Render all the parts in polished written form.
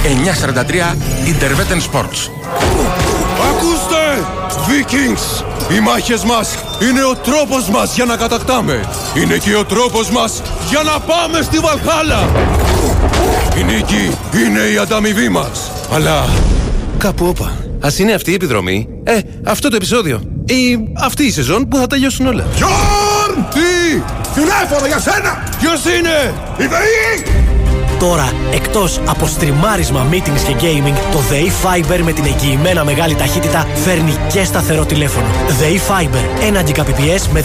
943 Interveten Sports. Ακούστε! Vikings! Οι μάχες μας είναι ο τρόπος μας για να κατακτάμε. Είναι και ο τρόπος μας για να πάμε στη Βαλχάλα. Η νίκη είναι η ανταμοιβή μας. Αλλά κάπου όπα. Ας είναι αυτή η επιδρομή, αυτό το επεισόδιο ή αυτή η σεζόν που θα τελειώσουν όλα. Γιόρν! Τι! Τηλέφωνο για σένα! Ποιος είναι? Η ΔΕΗ! Τώρα, εκτός από στριμάρισμα, meetings και gaming, το ΔΕΗ Fiber με την εγγυημένα μεγάλη ταχύτητα φέρνει και σταθερό τηλέφωνο. ΔΕΗ Fiber, 1 Gbps με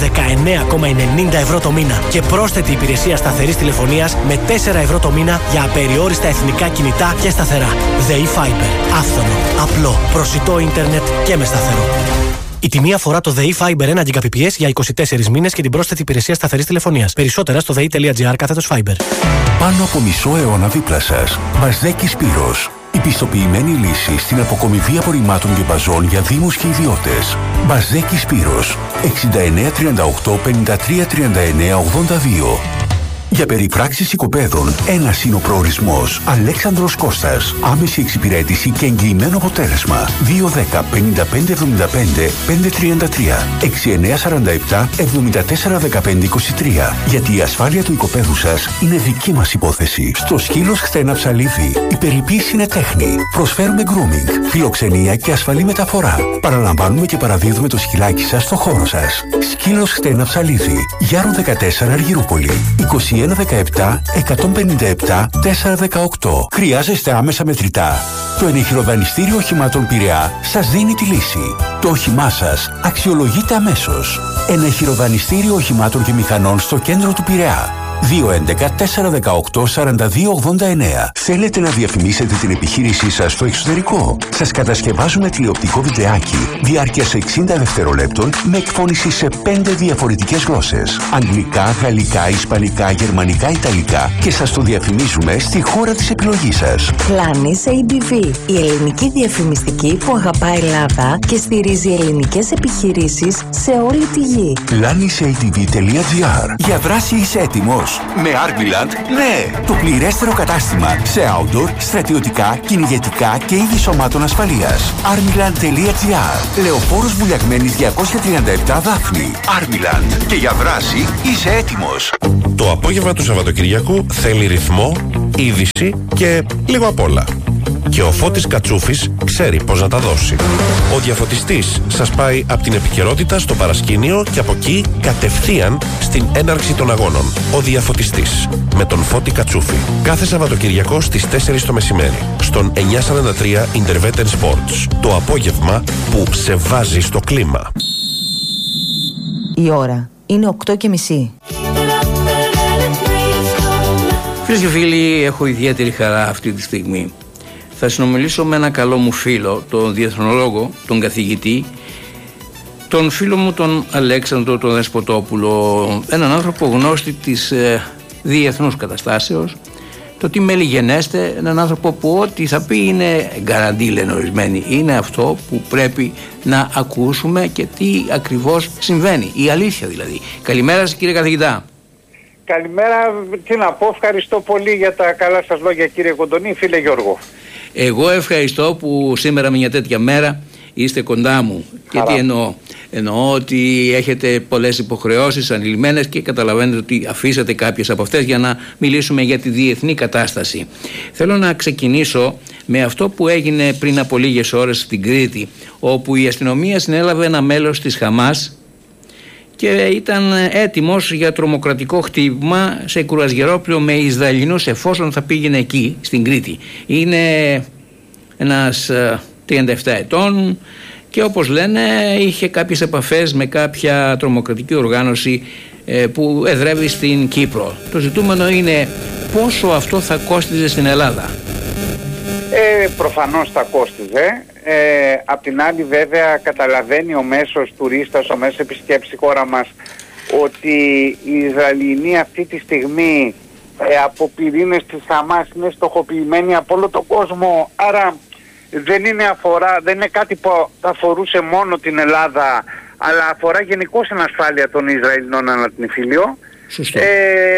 19,90 ευρώ το μήνα και πρόσθετη υπηρεσία σταθερής τηλεφωνίας με 4 ευρώ το μήνα για απεριόριστα εθνικά κινητά και σταθερά. ΔΕΗ Fiber, άφθονο, απλό, προσιτό ίντερνετ και με σταθερό. Η τιμή αφορά το ΔΕΗ Fiber 1 Gbps για 24 μήνες και την πρόσθετη υπηρεσία σταθερής τηλεφωνίας. Περισσότερα στο dei.gr/Fiber. Πάνω από μισό αιώνα δίπλα σας. Μπαζδέκη Σπύρος. Η πιστοποιημένη λύση στην αποκομιδή απορριμμάτων και μπαζών για δήμους και ιδιώτες. Μπαζδέκη Σπύρος. 69 38 53 39 82. Για περιπράξεις οικοπαίδων, ένας είναι ο προορισμός. Αλέξανδρος Κώστας. Άμεση εξυπηρέτηση και εγγυημένο αποτέλεσμα. 210 55 75 533 6947 74 15 23. Γιατί η ασφάλεια του οικοπαίδου σας είναι δική μας υπόθεση. Στο Σκύλος Χτένα Ψαλίδη, η περιποίηση είναι τέχνη. Προσφέρουμε grooming, φιλοξενία και ασφαλή μεταφορά. Παραλαμβάνουμε και παραδίδουμε το σκυλάκι σας στο χώρο σας. Σκύλος Χτένα Ψαλίδη, Γιάρου 14 Αργυρούπολη. 2117 157 418. Χρειάζεστε άμεσα μετρητά? Το ενεχειροδανιστήριο οχημάτων Πειραιά σας δίνει τη λύση. Το όχημά σας αξιολογείται αμέσως. Ενεχειροδανιστήριο οχημάτων και μηχανών στο κέντρο του Πειραιά. 211 418 4289. Θέλετε να διαφημίσετε την επιχείρησή σας στο εξωτερικό? Σας κατασκευάζουμε τηλεοπτικό βιντεάκι διάρκειας 60 δευτερολέπτων με εκφώνηση σε 5 διαφορετικές γλώσσες. Αγγλικά, γαλλικά, ισπανικά, γερμανικά, ιταλικά και σας το διαφημίζουμε στη χώρα της επιλογής σας. Planis ABV, η ελληνική διαφημιστική που αγαπάει Ελλάδα και στηρίζει ελληνικές επιχειρήσεις σε όλη τη γη. planisatv.gr. Για δράση είσαι έτοιμος? Με Armiland, ναι! Το πληρέστερο κατάστημα σε outdoor, στρατιωτικά, κυνηγετικά και είδη σωμάτων ασφαλείας. Armiland.gr. Λεωφόρος Βουλιαγμένης 237 Δάφνη. Armiland. Και για δράση είσαι έτοιμος. Το απόγευμα του Σαββατοκυριακού θέλει ρυθμό, είδηση και λίγο απ' όλα. Και ο Φώτης Κατσούφης ξέρει πώς να τα δώσει. Ο διαφωτιστής σας πάει από την επικαιρότητα στο παρασκήνιο και από εκεί κατευθείαν στην έναρξη των αγώνων. Ο διαφωτιστής με τον Φώτη Κατσούφη. Κάθε Σαββατοκυριακό στις 4 το μεσημέρι. Στον 943 Interveten Sports. Το απόγευμα που σε βάζει στο κλίμα. Η ώρα είναι 8:30. Φίλες και φίλοι, έχω ιδιαίτερη χαρά αυτή τη στιγμή. Θα συνομιλήσω με ένα καλό μου φίλο, τον διεθνολόγο, τον καθηγητή, τον φίλο μου τον Αλέξανδρο τον Δεσποτόπουλο, έναν άνθρωπο γνώστη της διεθνούς καταστάσεως, το τι μέλη γενέστε, έναν άνθρωπο που ό,τι θα πει είναι γκαραντί, λένε ορισμένοι, είναι αυτό που πρέπει να ακούσουμε και τι ακριβώς συμβαίνει, η αλήθεια δηλαδή. Καλημέρα σας κύριε καθηγητά. Καλημέρα, τι να πω, ευχαριστώ πολύ για τα καλά σας λόγια κύριε Κοντονή, φίλε Γιώργο. Εγώ ευχαριστώ που σήμερα με μια τέτοια μέρα είστε κοντά μου. Χαρά. Και τι εννοώ? Εννοώ ότι έχετε πολλές υποχρεώσεις ανηλυμένες και καταλαβαίνετε ότι αφήσατε κάποιες από αυτές για να μιλήσουμε για τη διεθνή κατάσταση. Θέλω να ξεκινήσω με αυτό που έγινε πριν από λίγες ώρες στην Κρήτη, όπου η αστυνομία συνέλαβε ένα μέλος της Χαμάς και ήταν έτοιμος για τρομοκρατικό χτύπημα σε κουρασγερόπλαιο με Ισραηλινούς, εφόσον θα πήγαινε εκεί στην Κρήτη. Είναι ένας 37 ετών και όπως λένε είχε κάποιες επαφές με κάποια τρομοκρατική οργάνωση που εδρεύει στην Κύπρο. Το ζητούμενο είναι πόσο αυτό θα κόστιζε στην Ελλάδα. Προφανώς θα κόστιζε. Απ' την άλλη βέβαια καταλαβαίνει ο μέσος τουρίστας, ο μέσος επισκέπτης στη χώρα μας ότι οι Ισραηλινοί αυτή τη στιγμή από πυρήνες της Χαμάς είναι στοχοποιημένοι από όλο τον κόσμο, άρα δεν είναι κάτι που θα αφορούσε μόνο την Ελλάδα, αλλά αφορά γενικώς την ασφάλεια των Ισραηλινών ανά την Ιφίλιο.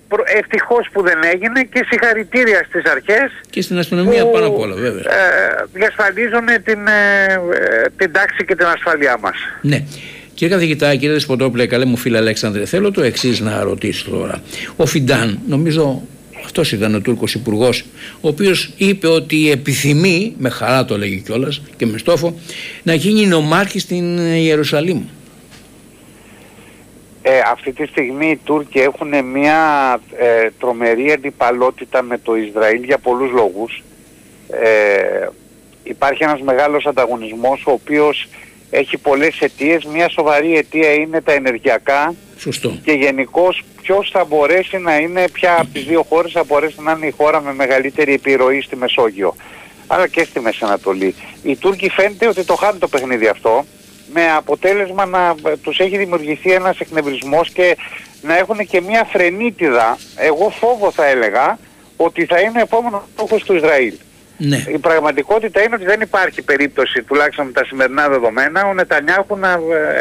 ευτυχώς που δεν έγινε, και συγχαρητήρια στις αρχές και στην αστυνομία πάνω απ' όλα, βέβαια. Διασφαλίζουν την τάξη και την ασφαλειά μας. Ναι. Κύριε καθηγητά, κύριε Δεσποτόπουλε, καλέ μου φίλε Αλέξανδρε, θέλω το εξής να ρωτήσω τώρα. Ο Φιντάν, νομίζω αυτός ήταν ο Τούρκος υπουργός, ο οποίος είπε ότι επιθυμεί, με χαρά το λέγει κιόλας και με στόφο, να γίνει νομάρχη στην Ιερουσαλήμ. Αυτή τη στιγμή οι Τούρκοι έχουν μια τρομερή αντιπαλότητα με το Ισραήλ για πολλούς λόγους. Υπάρχει ένας μεγάλος ανταγωνισμός, ο οποίος έχει πολλές αιτίες. Μια σοβαρή αιτία είναι τα ενεργειακά. Σωστό. Και γενικώς ποιος θα μπορέσει να είναι, ποια από τις δύο χώρες θα μπορέσει να είναι η χώρα με μεγαλύτερη επιρροή στη Μεσόγειο, αλλά και στη Μέση Ανατολή. Οι Τούρκοι φαίνεται ότι το χάνουν το παιχνίδι αυτό, με αποτέλεσμα να τους έχει δημιουργηθεί ένας εκνευρισμός και να έχουν και μια φρενίτιδα. Εγώ φόβο θα έλεγα ότι θα είναι επόμενος στόχος του Ισραήλ. Ναι. Η πραγματικότητα είναι ότι δεν υπάρχει περίπτωση, τουλάχιστον με τα σημερινά δεδομένα, ο Νετανιάχου να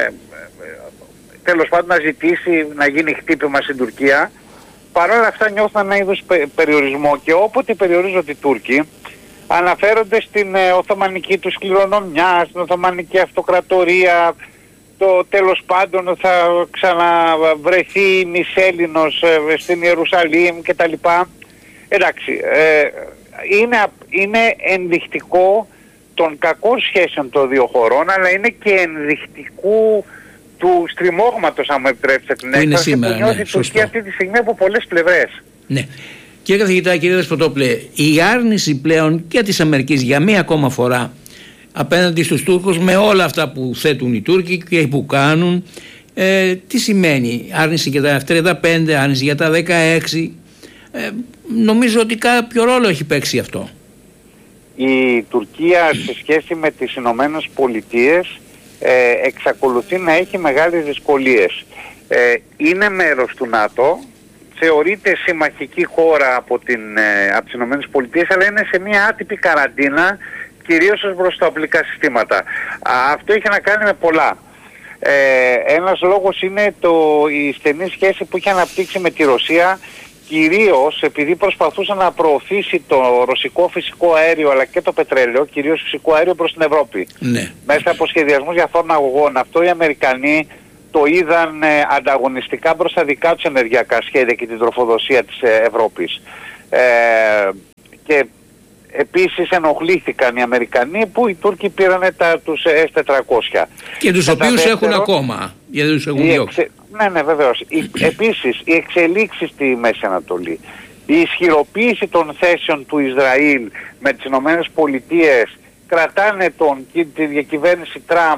τέλος πάντων να ζητήσει να γίνει χτύπημα στην Τουρκία. Παρ' όλα αυτά νιώθουν ένα είδους περιορισμό, και όποτε περιορίζονται οι Τούρκοι αναφέρονται στην Οθωμανική τους κληρονομιά, στην Οθωμανική Αυτοκρατορία, το τέλος πάντων θα ξαναβρεθεί μισέλληνος στην Ιερουσαλήμ κτλ. Εντάξει, είναι ενδεικτικό των κακών σχέσεων των δύο χωρών, αλλά είναι και ενδεικτικού του στριμώγματος, αν μου επιτρέψετε την έκφραση, που νιώθει η Τουρκία αυτή τη στιγμή από πολλές πλευρές. Ναι. Κύριε καθηγητά, κύριε Δεσποτόπουλε, η άρνηση πλέον και της Αμερικής για μία ακόμα φορά απέναντι στους Τούρκους, με όλα αυτά που θέτουν οι Τούρκοι και που κάνουν, τι σημαίνει? Άρνηση για τα F-35, άρνηση για τα 16, νομίζω ότι κάποιο ρόλο έχει παίξει αυτό. Η Τουρκία σε σχέση με τις Ηνωμένες Πολιτείες εξακολουθεί να έχει μεγάλες δυσκολίες. Είναι μέρος του ΝΑΤΟ, θεωρείται συμμαχική χώρα από τις Ηνωμένες Πολιτείες, αλλά είναι σε μια άτυπη καραντίνα, κυρίως ως προς τα οπλικά συστήματα. Αυτό έχει να κάνει με πολλά. Ένας λόγος είναι η στενή σχέση που είχε αναπτύξει με τη Ρωσία, κυρίως επειδή προσπαθούσε να προωθήσει το ρωσικό φυσικό αέριο αλλά και το πετρέλαιο, κυρίως φυσικό αέριο, προς την Ευρώπη. Ναι. Μέσα από σχεδιασμούς διαφόρων αγωγών. Αυτό οι Αμερικανοί το είδαν ανταγωνιστικά προς τα δικά τους ενεργειακά σχέδια και την τροφοδοσία της Ευρώπης. Και επίσης ενοχλήθηκαν οι Αμερικανοί που οι Τούρκοι πήραν τους S-400. Και τους οποίους έχουν ακόμα, γιατί τους έχουν διώξει. Ναι, βεβαίως. Επίσης, οι εξελίξεις στη Μέση Ανατολή, η ισχυροποίηση των θέσεων του Ισραήλ με τις Ηνωμένες Πολιτείες κρατάνε τη διακυβέρνηση Τραμπ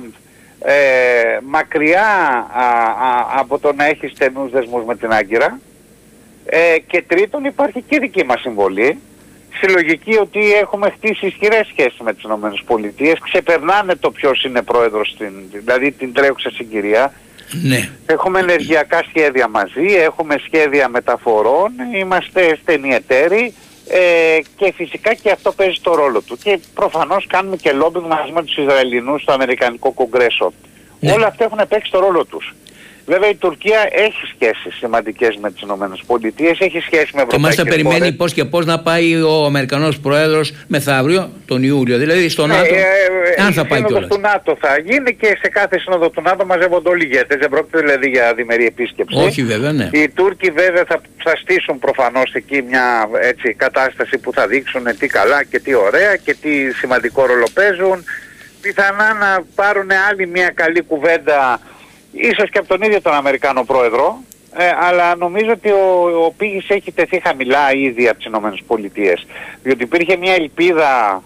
μακριά από το να έχει στενούς δεσμούς με την Άγκυρα. Και τρίτον, υπάρχει και δική μας συμβολή, συλλογική, ότι έχουμε χτίσει ισχυρές σχέσεις με τις Ηνωμένες Πολιτείες, ξεπερνάνε το ποιος είναι πρόεδρος, δηλαδή την τρέχουσα συγκυρία. Ναι. Έχουμε ενεργειακά σχέδια μαζί, έχουμε σχέδια μεταφορών, είμαστε στενοί εταίροι, και φυσικά και αυτό παίζει το ρόλο του. Και προφανώς κάνουμε και λόμπι μαζί με τους Ισραηλινούς στο Αμερικανικό Κογκρέσο. Ναι. Όλα αυτά έχουν παίξει το ρόλο τους. Βέβαια η Τουρκία έχει σχέσεις σημαντικές με τις Ηνωμένες Πολιτείες, έχει σχέση με ευρωπαϊκές χώρες. Και μας τα περιμένει πώς και πώς να πάει ο Αμερικανός Πρόεδρος μεθαύριο, τον Ιούλιο, δηλαδή στο ΝΑΤΟ. Αν θα πάει κιόλας. Του ΝΑΤΟ θα γίνει, και σε κάθε σύνοδο του ΝΑΤΟ μαζεύονται όλοι οι ηγέτες, δεν πρόκειται δηλαδή για διμερή επίσκεψη. Όχι βέβαια, ναι. Οι Τούρκοι βέβαια θα στήσουν προφανώς εκεί μια κατάσταση που θα δείξουν τι καλά και τι ωραία και τι σημαντικό ρόλο παίζουν. Πιθανά να πάρουν άλλη μια καλή κουβέντα, ίσως και από τον ίδιο τον Αμερικάνο Πρόεδρο, αλλά νομίζω ότι ο πύχης έχει τεθεί χαμηλά ήδη από τις Ηνωμένες Πολιτείες. Διότι υπήρχε μια ελπίδα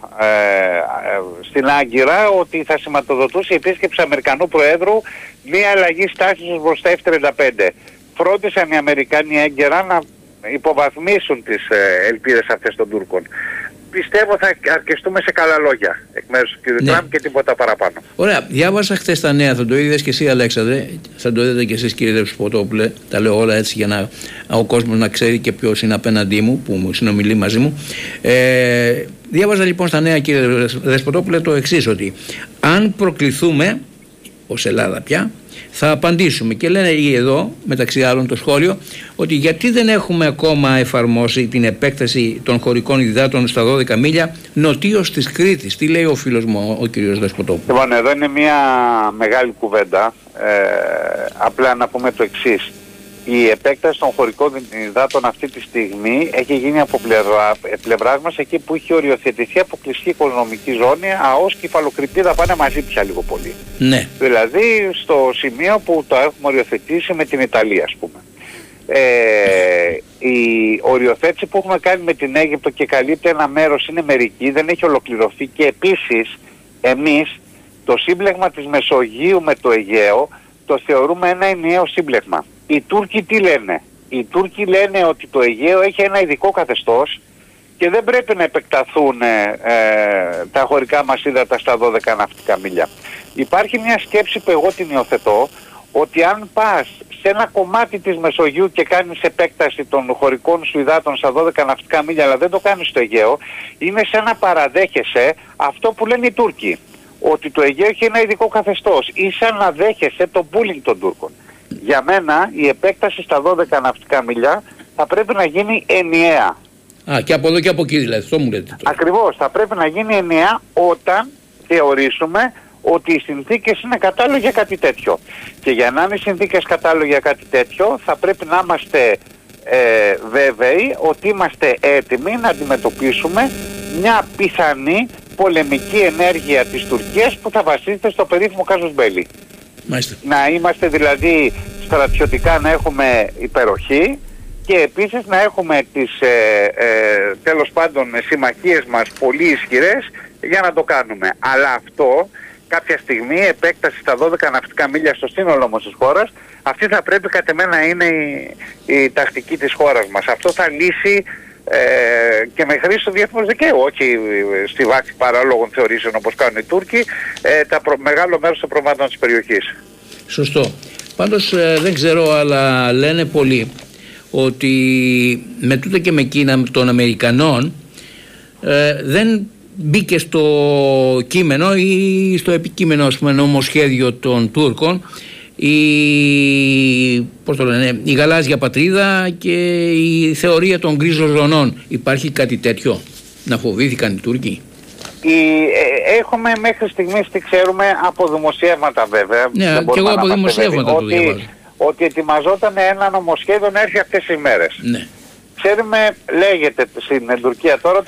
στην Άγκυρα ότι θα σηματοδοτούσε η επίσκεψη του Αμερικανού Προέδρου μια αλλαγή στάσης προς τα F-35. Φρόντισαν οι Αμερικάνοι έγκαιρα να υποβαθμίσουν τις ελπίδες αυτές των Τούρκων. Πιστεύω θα αρκεστούμε σε καλά λόγια εκ μέρους του κ. Τραμπ και τίποτα παραπάνω. Ωραία. Διάβασα χθες τα νέα, θα το είδες και εσύ Αλέξανδρε, θα το είδατε και εσείς κύριε Δεσποτόπουλε, τα λέω όλα έτσι για να ο κόσμος να ξέρει και ποιος είναι απέναντί μου, που μου συνομιλεί μαζί μου. Διάβαζα λοιπόν στα νέα κύριε Δεσποτόπουλε το εξής, ότι αν προκληθούμε ως Ελλάδα πια θα απαντήσουμε. Και λένε εδώ, μεταξύ άλλων, το σχόλιο, ότι γιατί δεν έχουμε ακόμα εφαρμόσει την επέκταση των χωρικών υδάτων στα 12 μίλια νοτίως της Κρήτης. Τι λέει ο φίλος μου, ο κύριος Δεσποτόπουλος? Λοιπόν, εδώ είναι μια μεγάλη κουβέντα. Απλά να πούμε το εξής. Η επέκταση των χωρικών υδάτων αυτή τη στιγμή έχει γίνει από πλευράς μας εκεί που είχε οριοθετηθεί αποκλειστική οικονομική ζώνη, ΑΟΣ και Υφαλοκρηπίδα πάνε μαζί πια λίγο πολύ. Ναι. Δηλαδή στο σημείο που το έχουμε οριοθετήσει με την Ιταλία, ας πούμε. Η οριοθέτηση που έχουμε κάνει με την Αίγυπτο και καλύπτει ένα μέρος, είναι μερική, δεν έχει ολοκληρωθεί, και επίσης εμείς το σύμπλεγμα της Μεσογείου με το Αιγαίο το θεωρούμε ένα ενιαίο σύμπλεγμα. Οι Τούρκοι τι λένε? Οι Τούρκοι λένε ότι το Αιγαίο έχει ένα ειδικό καθεστώς και δεν πρέπει να επεκταθούν τα χωρικά μας ύδατα στα 12 ναυτικά μίλια. Υπάρχει μια σκέψη που εγώ την υιοθετώ, ότι αν πας σε ένα κομμάτι της Μεσογείου και κάνεις επέκταση των χωρικών σου υδάτων στα 12 ναυτικά μίλια, αλλά δεν το κάνεις στο Αιγαίο, είναι σαν να παραδέχεσαι αυτό που λένε οι Τούρκοι, ότι το Αιγαίο έχει ένα ειδικό καθεστώς, ή σαν να δέχεσαι το bullying των Τούρκων. Για μένα η επέκταση στα 12 ναυτικά μίλια θα πρέπει να γίνει ενιαία. Και από εδώ και από εκεί δηλαδή, αυτό μου λέτε τώρα. Ακριβώς, θα πρέπει να γίνει ενιαία όταν θεωρήσουμε ότι οι συνθήκες είναι κατάλληλες για κάτι τέτοιο. Και για να είναι οι συνθήκες κατάλληλες για κάτι τέτοιο θα πρέπει να είμαστε βέβαιοι ότι είμαστε έτοιμοι να αντιμετωπίσουμε μια πιθανή πολεμική ενέργεια της Τουρκίας που θα βασίζεται στο περίφημο Κάζος Μπέλι. Να είμαστε δηλαδή στρατιωτικά, να έχουμε υπεροχή και επίσης να έχουμε τις τέλος πάντων συμμαχίες μας πολύ ισχυρές για να το κάνουμε. Αλλά αυτό κάποια στιγμή, επέκταση στα 12 ναυτικά μίλια στο σύνολο όμως της χώρας, αυτή θα πρέπει κατ' εμένα να είναι η τακτική της χώρας μας. Αυτό θα λύσει και με χρήση του διεθνούς δικαίου, όχι στη βάση παράλογων θεωρήσεων όπως κάνουν οι Τούρκοι, μεγάλο μέρος των προβλημάτων της περιοχής. Σωστό. Πάντως δεν ξέρω, αλλά λένε πολλοί ότι με τούτα και με εκείνα των Αμερικανών δεν μπήκε στο κείμενο ή στο επικείμενο, ας πούμε, νομοσχέδιο των Τούρκων η γαλάζια πατρίδα και η θεωρία των γκρίζων ζωνών. Υπάρχει κάτι τέτοιο? Να φοβήθηκαν οι Τούρκοι? Έχουμε μέχρι στιγμής, τι ξέρουμε από δημοσιεύματα βέβαια. Ναι, και εγώ από δημοσιεύματα το διαβάζω. Ότι ετοιμαζόταν ένα νομοσχέδιο να έρθει αυτές τις μέρες. Ναι. Ξέρουμε, λέγεται στην Τουρκία τώρα,